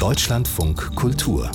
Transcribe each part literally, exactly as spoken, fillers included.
Deutschlandfunk Kultur.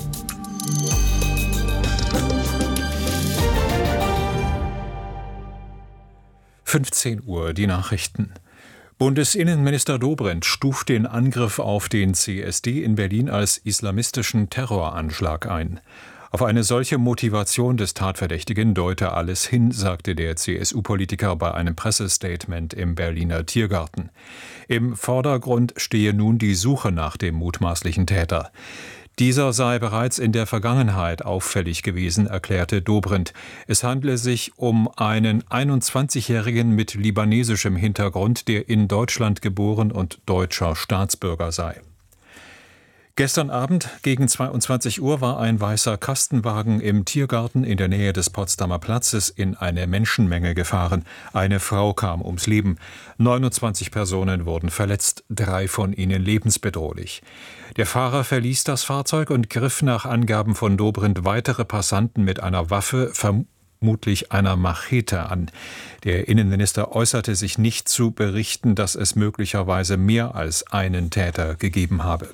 fünfzehn Uhr, die Nachrichten. Bundesinnenminister Dobrindt stuft den Angriff auf den C S D in Berlin als islamistischen Terroranschlag ein. Auf eine solche Motivation des Tatverdächtigen deute alles hin, sagte der C S U-Politiker bei einem Pressestatement im Berliner Tiergarten. Im Vordergrund stehe nun die Suche nach dem mutmaßlichen Täter. Dieser sei bereits in der Vergangenheit auffällig gewesen, erklärte Dobrindt. Es handle sich um einen einundzwanzigjährigen mit libanesischem Hintergrund, der in Deutschland geboren und deutscher Staatsbürger sei. Gestern Abend gegen zweiundzwanzig Uhr war ein weißer Kastenwagen im Tiergarten in der Nähe des Potsdamer Platzes in eine Menschenmenge gefahren. Eine Frau kam ums Leben. neunundzwanzig Personen wurden verletzt, drei von ihnen lebensbedrohlich. Der Fahrer verließ das Fahrzeug und griff nach Angaben von Dobrindt weitere Passanten mit einer Waffe, vermutlich einer Machete, an. Der Innenminister äußerte sich nicht zu berichten, dass es möglicherweise mehr als einen Täter gegeben habe.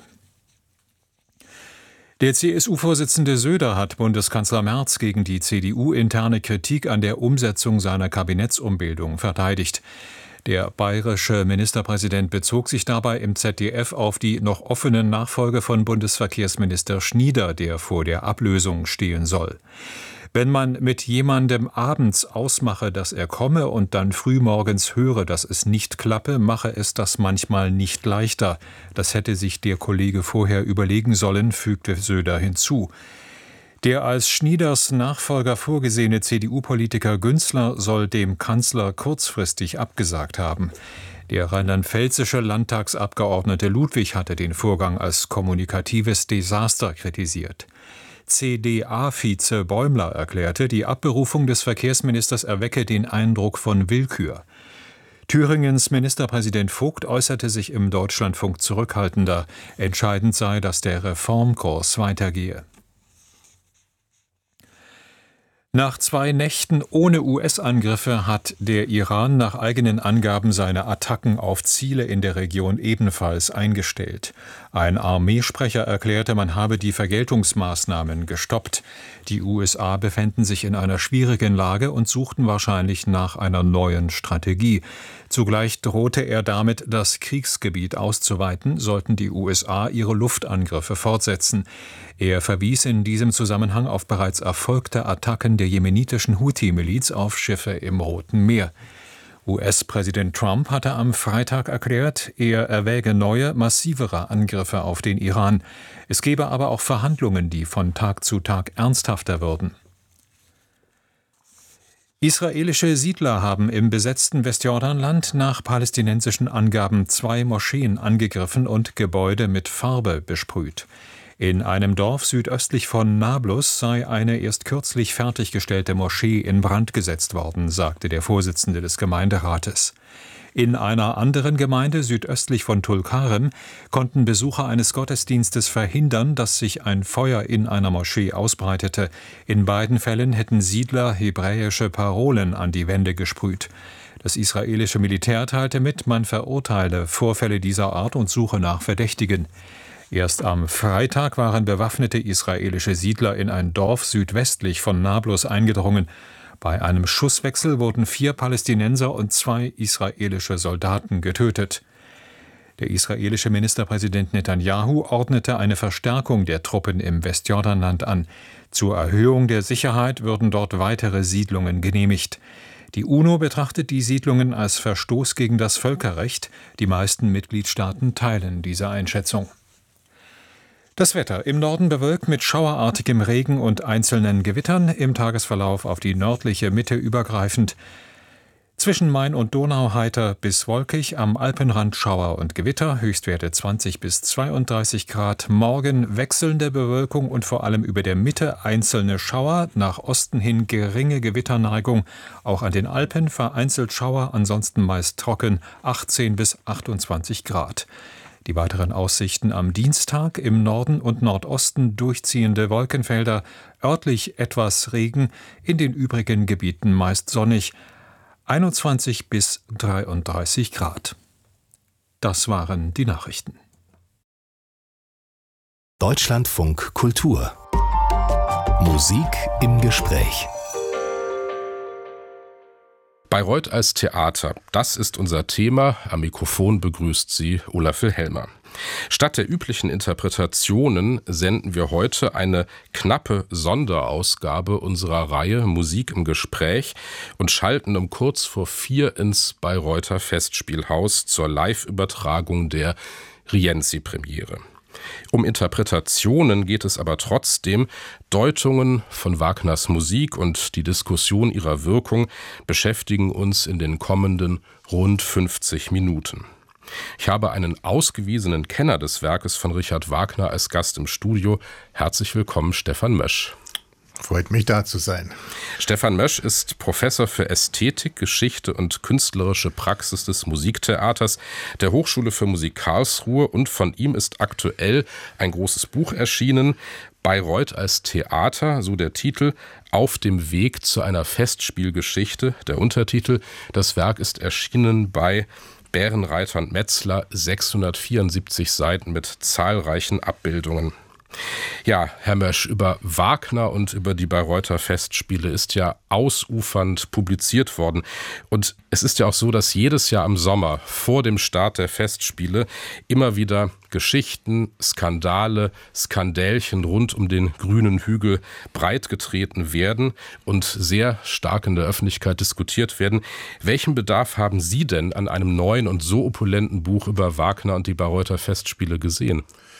Der C S U-Vorsitzende Söder hat Bundeskanzler Merz gegen die C D U-interne Kritik an der Umsetzung seiner Kabinettsumbildung verteidigt. Der bayerische Ministerpräsident bezog sich dabei im Z D F auf die noch offene Nachfolge von Bundesverkehrsminister Schnieder, der vor der Ablösung stehen soll. Wenn man mit jemandem abends ausmache, dass er komme und dann frühmorgens höre, dass es nicht klappe, mache es das manchmal nicht leichter. Das hätte sich der Kollege vorher überlegen sollen, fügte Söder hinzu. Der als Schnieders Nachfolger vorgesehene C D U-Politiker Günzler soll dem Kanzler kurzfristig abgesagt haben. Der rheinland-pfälzische Landtagsabgeordnete Ludwig hatte den Vorgang als kommunikatives Desaster kritisiert. C D A-Vize Bäumler erklärte, die Abberufung des Verkehrsministers erwecke den Eindruck von Willkür. Thüringens Ministerpräsident Vogt äußerte sich im Deutschlandfunk zurückhaltender. Entscheidend sei, dass der Reformkurs weitergehe. Nach zwei Nächten ohne U S-Angriffe hat der Iran nach eigenen Angaben seine Attacken auf Ziele in der Region ebenfalls eingestellt. Ein Armeesprecher erklärte, man habe die Vergeltungsmaßnahmen gestoppt. Die U S A befänden sich in einer schwierigen Lage und suchten wahrscheinlich nach einer neuen Strategie. Zugleich drohte er damit, das Kriegsgebiet auszuweiten, sollten die U S A ihre Luftangriffe fortsetzen. Er verwies in diesem Zusammenhang auf bereits erfolgte Attacken der jemenitischen Houthi-Miliz auf Schiffe im Roten Meer. U S-Präsident Trump hatte am Freitag erklärt, er erwäge neue, massivere Angriffe auf den Iran. Es gebe aber auch Verhandlungen, die von Tag zu Tag ernsthafter würden. Israelische Siedler haben im besetzten Westjordanland nach palästinensischen Angaben zwei Moscheen angegriffen und Gebäude mit Farbe besprüht. In einem Dorf südöstlich von Nablus sei eine erst kürzlich fertiggestellte Moschee in Brand gesetzt worden, sagte der Vorsitzende des Gemeinderates. In einer anderen Gemeinde südöstlich von Tulkarem konnten Besucher eines Gottesdienstes verhindern, dass sich ein Feuer in einer Moschee ausbreitete. In beiden Fällen hätten Siedler hebräische Parolen an die Wände gesprüht. Das israelische Militär teilte mit, man verurteile Vorfälle dieser Art und suche nach Verdächtigen. Erst am Freitag waren bewaffnete israelische Siedler in ein Dorf südwestlich von Nablus eingedrungen. Bei einem Schusswechsel wurden vier Palästinenser und zwei israelische Soldaten getötet. Der israelische Ministerpräsident Netanyahu ordnete eine Verstärkung der Truppen im Westjordanland an. Zur Erhöhung der Sicherheit würden dort weitere Siedlungen genehmigt. Die UNO betrachtet die Siedlungen als Verstoß gegen das Völkerrecht. Die meisten Mitgliedstaaten teilen diese Einschätzung. Das Wetter: im Norden bewölkt mit schauerartigem Regen und einzelnen Gewittern, im Tagesverlauf auf die nördliche Mitte übergreifend. Zwischen Main und Donau heiter bis wolkig, am Alpenrand Schauer und Gewitter, Höchstwerte zwanzig bis zweiunddreißig Grad. Morgen wechselnde Bewölkung und vor allem über der Mitte einzelne Schauer, nach Osten hin geringe Gewitterneigung, auch an den Alpen vereinzelt Schauer, ansonsten meist trocken, achtzehn bis achtundzwanzig Grad. Die weiteren Aussichten am Dienstag: im Norden und Nordosten durchziehende Wolkenfelder, örtlich etwas Regen, in den übrigen Gebieten meist sonnig, einundzwanzig bis dreiunddreißig Grad. Das waren die Nachrichten. Deutschlandfunk Kultur. Musik im Gespräch. Bayreuth als Theater, das ist unser Thema. Am Mikrofon begrüßt Sie Olaf Wilhelmer. Statt der üblichen Interpretationen senden wir heute eine knappe Sonderausgabe unserer Reihe Musik im Gespräch und schalten um kurz vor vier ins Bayreuther Festspielhaus zur Live-Übertragung der Rienzi-Premiere. Um Interpretationen geht es aber trotzdem. Deutungen von Wagners Musik und die Diskussion ihrer Wirkung beschäftigen uns in den kommenden rund fünfzig Minuten. Ich habe einen ausgewiesenen Kenner des Werkes von Richard Wagner als Gast im Studio. Herzlich willkommen, Stefan Mösch. Freut mich, da zu sein. Stefan Mösch ist Professor für Ästhetik, Geschichte und künstlerische Praxis des Musiktheaters der Hochschule für Musik Karlsruhe, und von ihm ist aktuell ein großes Buch erschienen, Bayreuth als Theater, so der Titel, auf dem Weg zu einer Festspielgeschichte. Der Untertitel, das Werk ist erschienen bei Bärenreiter und Metzler, sechshundertvierundsiebzig Seiten mit zahlreichen Abbildungen. Ja, Herr Mösch, über Wagner und über die Bayreuther Festspiele ist ja ausufernd publiziert worden. Und es ist ja auch so, dass jedes Jahr im Sommer vor dem Start der Festspiele immer wieder Geschichten, Skandale, Skandälchen rund um den grünen Hügel breitgetreten werden und sehr stark in der Öffentlichkeit diskutiert werden. Welchen Bedarf haben Sie denn an einem neuen und so opulenten Buch über Wagner und die Bayreuther Festspiele gesehen?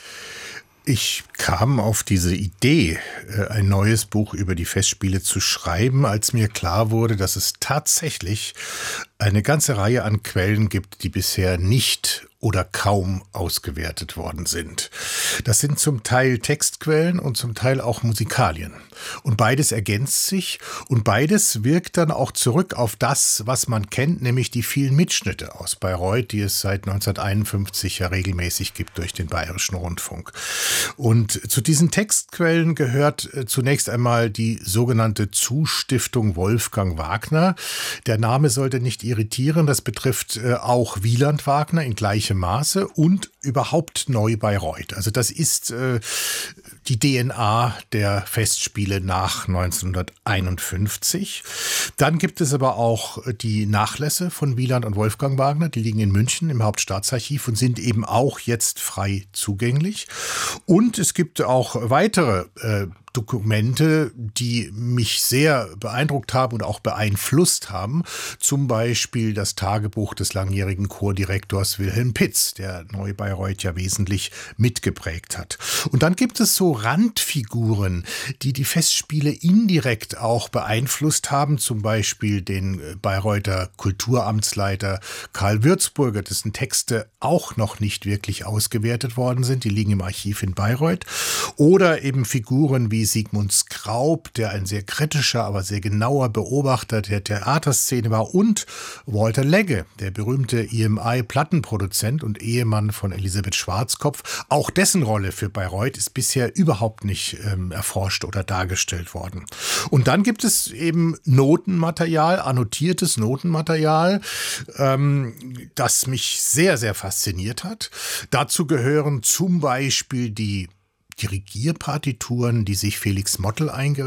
Ich kam auf diese Idee, ein neues Buch über die Festspiele zu schreiben, als mir klar wurde, dass es tatsächlich eine ganze Reihe an Quellen gibt, die bisher nicht oder kaum ausgewertet worden sind. Das sind zum Teil Textquellen und zum Teil auch Musikalien. Und beides ergänzt sich und beides wirkt dann auch zurück auf das, was man kennt, nämlich die vielen Mitschnitte aus Bayreuth, die es seit neunzehnhunderteinundfünfzig ja regelmäßig gibt durch den Bayerischen Rundfunk. Und zu diesen Textquellen gehört zunächst einmal die sogenannte Zustiftung Wolfgang Wagner. Der Name sollte nicht irritieren, das betrifft auch Wieland Wagner in gleichem Maße und überhaupt Neu-Bayreuth. Also das ist äh, die D N A der Festspiele nach neunzehnhunderteinundfünfzig. Dann gibt es aber auch die Nachlässe von Wieland und Wolfgang Wagner, die liegen in München im Hauptstaatsarchiv und sind eben auch jetzt frei zugänglich. Und es gibt auch weitere äh, Dokumente, die mich sehr beeindruckt haben und auch beeinflusst haben. Zum Beispiel das Tagebuch des langjährigen Chordirektors Wilhelm Pitz, der Neu-Bayreuth ja wesentlich mitgeprägt hat. Und dann gibt es so Randfiguren, die die Festspiele indirekt auch beeinflusst haben. Zum Beispiel den Bayreuther Kulturamtsleiter Karl Würzburger, dessen Texte auch noch nicht wirklich ausgewertet worden sind. Die liegen im Archiv in Bayreuth. Oder eben Figuren wie Sigmund Skraub, der ein sehr kritischer, aber sehr genauer Beobachter der Theaterszene war, und Walter Legge, der berühmte E M I-Plattenproduzent und Ehemann von Elisabeth Schwarzkopf. Auch dessen Rolle für Bayreuth ist bisher überhaupt nicht ähm, erforscht oder dargestellt worden. Und dann gibt es eben Notenmaterial, annotiertes Notenmaterial, ähm, das mich sehr, sehr fasziniert hat. Dazu gehören zum Beispiel die Dirigierpartituren, die sich Felix Mottl eingereicht